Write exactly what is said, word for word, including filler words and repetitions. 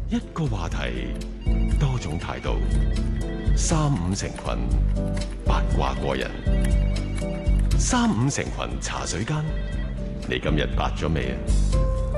一個話題，多種態度，三五成群，八卦過人。三五成群茶水間，你今日八咗未啊？